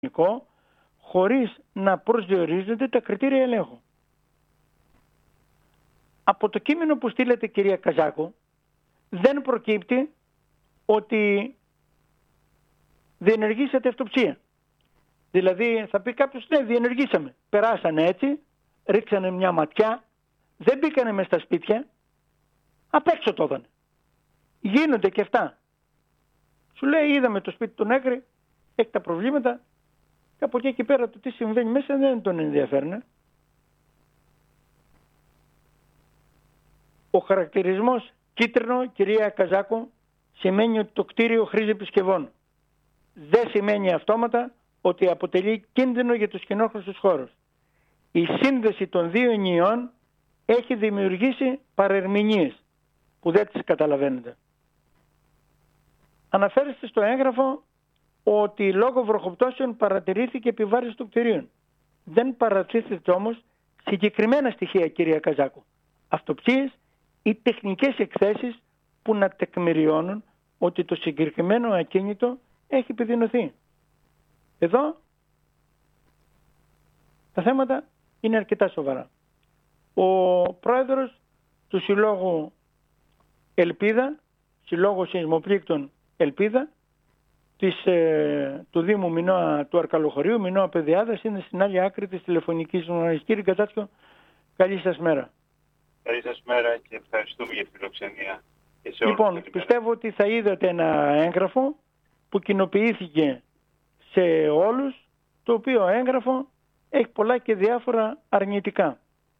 χωρίς να προσδιορίζονται τα κριτήρια ελέγχου. Από το κείμενο που στείλετε, κυρία Καζάκου, δεν προκύπτει ότι διενεργήσατε αυτοψία. Δηλαδή θα πει κάποιος, ναι, διενεργήσαμε. Περάσανε έτσι, ρίξανε μια ματιά, δεν μπήκανε μες στα σπίτια, απ' έξω το έδανε. Γίνονται και αυτά. Σου λέει, είδαμε το σπίτι του Νέκρη, έχει τα προβλήματα, και από εκεί και πέρα το τι συμβαίνει μέσα δεν τον ενδιαφέρει. Ο χαρακτηρισμός κίτρινο, κυρία Καζάκου, σημαίνει ότι το κτίριο χρήζει επισκευών. Δεν σημαίνει αυτόματα ότι αποτελεί κίνδυνο για τους κοινόχρηστους χώρους. Η σύνδεση των δύο ενιών έχει δημιουργήσει παρερμηνίες που δεν τις καταλαβαίνετε. Αναφέρεστε στο έγγραφο ότι λόγω βροχοπτώσεων παρατηρήθηκε επιβάρυνση του κτιρίων. Δεν παρατηρήθηκε όμως συγκεκριμένα στοιχεία, κυρία Καζάκου. Αυτοψίες ή τεχνικές εκθέσεις που να τεκμηριώνουν ότι το συγκεκριμένο ακίνητο έχει επιδεινωθεί. Εδώ τα θέματα είναι αρκετά σοβαρά. Ο πρόεδρος του Συλλόγου Ελπίδα, Συλλόγου Σεισμοπλήκτων Ελπίδα, του Δήμου Μινώα του Αρκαλοχωρίου, Μινώα Παιδιάδας, είναι στην άλλη άκρη της τηλεφωνικής γνωρίζης. Κύριε Κατάτσιο, καλή σας μέρα. Καλή σας μέρα και ευχαριστούμε για τη φιλοξενία. Λοιπόν, πιστεύω ότι θα είδατε ένα έγγραφο που κοινοποιήθηκε σε όλους, το οποίο έγγραφο έχει πολλά και διάφορα αρνητικά.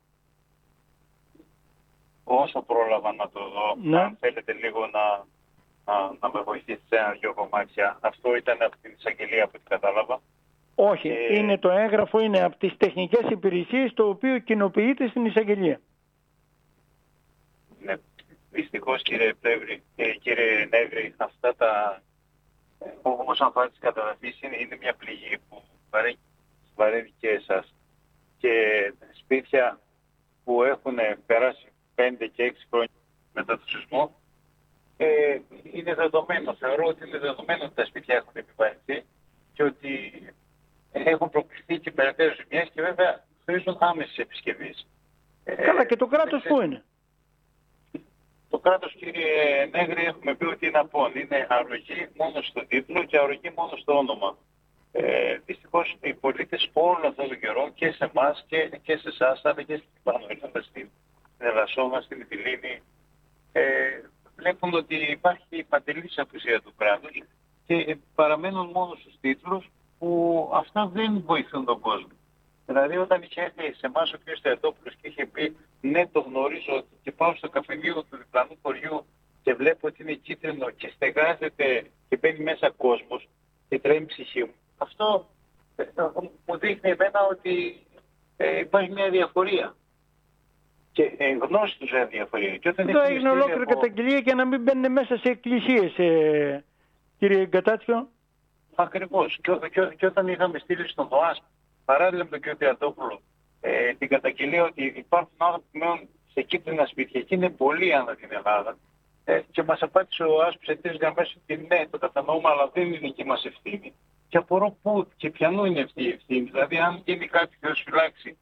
Όσο πρόλαβα να το δω, ναι. Αν θέλετε λίγο να με βοηθήσετε σε ένα-δυο κομμάτια. Αυτό ήταν από την εισαγγελία που την κατάλαβα. Όχι, είναι το έγγραφο, είναι από τις τεχνικές υπηρεσίες, το οποίο κοινοποιείται στην εισαγγελία. Ναι, δυστυχώς κύριε Νεύρη, αυτά τα... Όμως αν πάρει τις καταγραφές είναι μια πληγή που βαραίνει και εσάς. Και σπίτια που έχουν περάσει 5 και 6 χρόνια μετά το σεισμό, είναι δεδομένο, θεωρώ ότι είναι δεδομένο ότι τα σπίτια έχουν επιβαρυνθεί και ότι έχουν προκληθεί και περαιτέρω ζημιές και βέβαια χρήζουν άμεσης επισκευής. Καλά, και το κράτος πού είναι? Το κράτος, κύριε Νέγρη, έχουμε πει ότι είναι απόν. Είναι αρρωγή μόνο στον τίτλο και αρρωγή μόνο στο όνομα. Δυστυχώς οι πολίτες όλο αυτόν τον καιρό και σε εμάς και σε εσάς, αλλά και στην Πανοελάδα, στην Ελασσόβα, στην Μυτιλήνη, βλέπουν ότι υπάρχει παντελής απουσία του κράτους και παραμένουν μόνο στους τίτλους που αυτά δεν βοηθούν τον κόσμο. Δηλαδή όταν είχε έρθει σε εμάς ο κ. Θεατόπουλος και είχε πει ναι, το γνωρίζω και πάω στο καφενείο του διπλανού χωριού και βλέπω ότι είναι κίτρινο και στεγάζεται και μπαίνει μέσα κόσμος και τρέμει η ψυχή μου. Αυτό μου δείχνει εμένα ότι υπάρχει μια διαφορία. Και γνώση τους είναι διαφορία. Εδώ έγινε ολόκληρη καταγγελία για να μην μπαίνουν μέσα σε εκκλησίες, κύριε Γκατάτσιο. Ακριβώς. Και όταν είχαμε στείλει στον ΔΟΑΣ, παράλληλα με τον κ. Θεατόπουλο, την καταγγελία ότι υπάρχουν άνθρωποι που μένουν σε κίτρινα σπίτια και είναι πολλοί ανά την Ελλάδα. Και μας απάντησε ο ΑΣ σε 3 γραμμές ότι ναι, το κατανοούμε, αλλά δεν είναι δική μας ευθύνη. Και απορώ πού και ποιανού είναι αυτή η ευθύνη. Δηλαδή, αν γίνει κάποιος φυλάξει,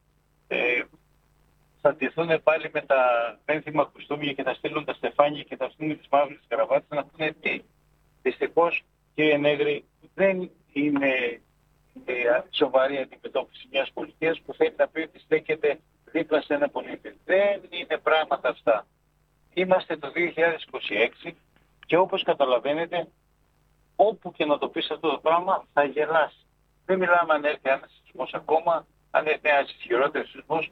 θα ντυθούν πάλι με τα πένθυμα κουστούμια και θα στείλουν τα στεφάνια και θα στείλουν τις μαύρες κραβάτες να πούνε τι. Δυστυχώς, κύριε Νέγρη, δεν είναι σοβαρή αντιμετώπιση μιας πολιτείας που θέλει να πει ότι στέκεται δίπλα σε ένα πολίτη. Δεν είναι πράγματα αυτά. Είμαστε το 2026 και όπως καταλαβαίνετε, όπου και να το πεις αυτό το πράγμα θα γελάσει. Δεν μιλάμε αν έρθει ένας σεισμός ακόμα, αν έρθει ένας ισχυρότερος σεισμός,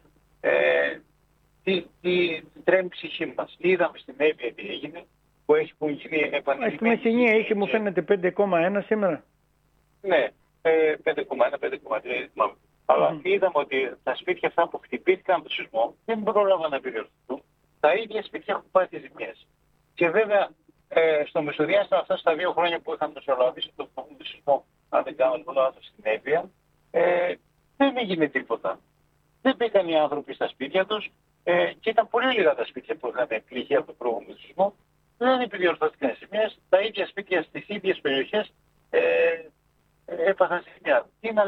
τι τρέμει η ψυχή μας. Είδαμε στην Εύβοια τι έγινε, που έχουν γίνει επανειλημμένες. Στη Μεσσηνία είχε, μου φαίνεται, 5,1 σήμερα. Ναι, 5,1, 5,3. Αλλά είδαμε ότι τα σπίτια αυτά που χτυπήθηκαν από το σεισμό δεν πρόλαβαν να επιδιορθωθούν. Τα ίδια σπίτια έχουν πάρει τις ζημιές. Και βέβαια στο μεσοδιάστημα αυτά στα 2 χρόνια που είχαν μεσολαβήσει το σεισμό, αν δεν κάνω λάθος, στην Εύβοια, δεν έγινε τίποτα. Δεν μπήκαν οι άνθρωποι στα σπίτια τους και ήταν πολύ λίγα τα σπίτια που είχαν πληγεί από το προηγούμενο σεισμό. Δεν επιδιορθώθηκαν οι ζημιές. Τα ίδια σπίτια στις ίδιες περιοχές έπαθα ζημιά. Τι να